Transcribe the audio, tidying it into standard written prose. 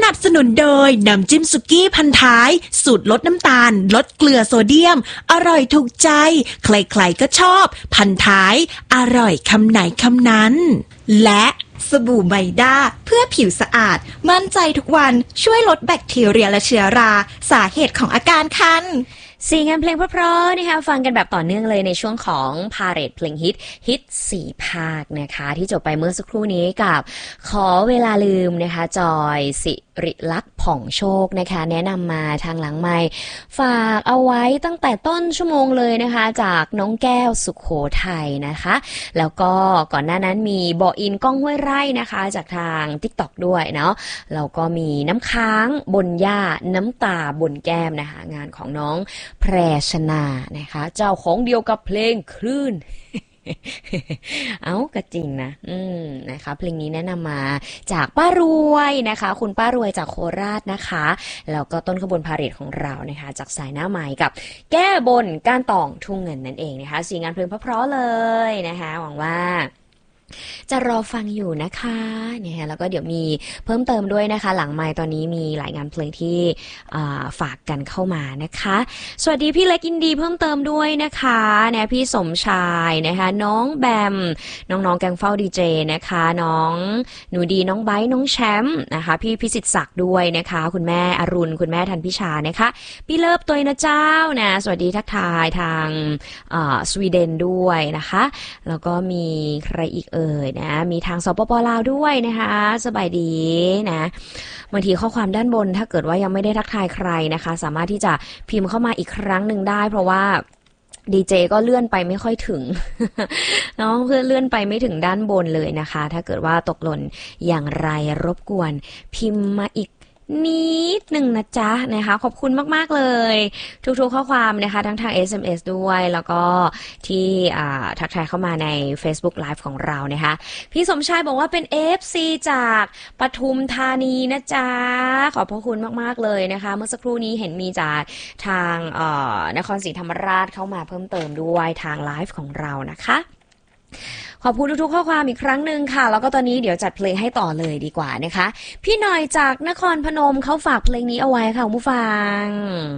นับสนุนโดยน้ำจิ้มสุกี้พันท้ายสูตรลดน้ำตาลลดเกลือโซเดียมอร่อยถูกใจใครๆก็ชอบพันท้ายอร่อยคำไหนคำนั้นและสบู่ไมด้าเพื่อผิวสะอาดมั่นใจทุกวันช่วยลดแบคทีเรียและเชื้อราสาเหตุของอาการคัน 4 งานเพลงเพราะๆนะคะฟังกันแบบต่อเนื่องเลยในช่วงของพาเหรดเพลงฮิต4 ภาคนะคะที่จบไปเมื่อสักครู่นี้กับขอเวลาลืมนะคะจอยสิริลักษณ์ผ่องโชคนะคะแนะนำมาทางหลังไมค์ฝากเอาไว้ตั้งแต่ต้นชั่วโมงเลยนะคะจากน้องแก้วสุขโขทัยนะคะแล้วก็ก่อนหน้านั้นมีบออินก้องห้วยไร่นะคะจากทาง TikTok ด้วยเนาะแล้วก็มีน้ำค้างบนหญ้าน้ำตาบนแก้มนะคะงานของน้องแพรชนานะคะเจ้าของเดียวกับเพลงคลื่น เอาก็จริงนะนะคะเพลงนี้แนะนำมาจากป้ารวยนะคะคุณป้ารวยจากโคราชนะคะแล้วก็ต้นขบวนพาเหรดของเรานะคะจากสายหน้าไม้กับแก้บนก้านตองทุ่งเงินนั่นเองนะคะ4 งานเพลงเพราะๆเลยนะคะหวังว่าจะรอฟังอยู่นะคะเนี่ยแล้วก็เดี๋ยวมีเพิ่มเติมด้วยนะคะหลังไมค์ตอนนี้มีหลายงานเพลงที่ฝากกันเข้ามานะคะสวัสดีพี่เล็กอินดีเพิ่มเติมด้วยนะคะเนี่ยพี่สมชายนะคะน้องแบมน้องๆแกงเฝ้าดีเจนะคะน้องหนูดีน้องไบร์ทน้องแชมป์นะคะพี่พิสิทธิ์ศักดิ์ด้วยนะคะคุณแม่อรุณคุณแม่ทันพิชานะคะพี่เลิฟตัวนะเจ้านะสวัสดีทักทายทางสวีเดนด้วยนะคะแล้วก็มีใครอีกนะมีทางสปป.ลาวด้วยนะคะสบายดีนะบางทีข้อความด้านบนถ้าเกิดว่ายังไม่ได้ทักทายใครนะคะสามารถที่จะพิมพ์เข้ามาอีกครั้งหนึ่งได้เพราะว่าดีเจก็เลื่อนไปไม่ค่อยถึง น้องเพื่อนเลื่อนไปไม่ถึงด้านบนเลยนะคะถ้าเกิดว่าตกหล่นอย่างไรรบกวนพิมพ์มาอีกนิดหนึ่งนะจ๊ะนะคะขอบคุณมากๆเลยทุกๆข้อความนะคะทั้งทาง SMS ด้วยแล้วก็ที่ทักทายเข้ามาใน Facebook Live ของเรานะคะพี่สมชายบอกว่าเป็น FC จากปทุมธานีนะจ๊ะขอบพระคุณมากๆเลยนะคะเมื่อสักครู่นี้เห็นมีจากทางนครศรีธรรมราชเข้ามาเพิ่มเติมด้วยทางไลฟ์ของเรานะคะขอบคุณทุกๆข้อความอีกครั้งหนึ่งค่ะแล้วก็ตอนนี้เดี๋ยวจัดเพลงให้ต่อเลยดีกว่านะคะพี่หน่อยจากนครพนมเขาฝากเพลงนี้เอาไว้ค่ะผู้ฟัง